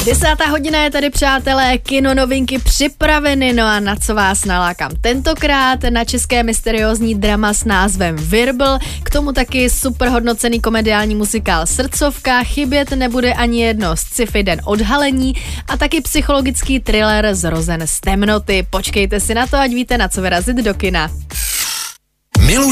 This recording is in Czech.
10. je tady, přátelé, kino novinky připraveny, no a na co vás nalákám tentokrát? Na české mysteriózní drama s názvem Virbl, k tomu taky super hodnocený komediální muzikál Srdcovka, chybět nebude ani jedno sci-fi Den odhalení a taky psychologický thriller Zrozen z temnoty. Počkejte si na to, ať víte, na co vyrazit do kina.